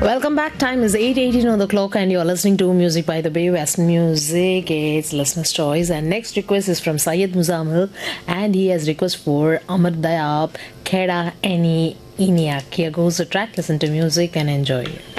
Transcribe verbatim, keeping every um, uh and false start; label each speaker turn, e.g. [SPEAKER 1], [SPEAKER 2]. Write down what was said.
[SPEAKER 1] Welcome back. Time is eight eighteen on the clock, and you're listening to Music by the Bay, Western Music. It's listener's choice. And next request is from Syed Muzamil, and he has request for Amar Dayab, Kheda Eni Iniak. Here goes the track. Listen to music and enjoy it.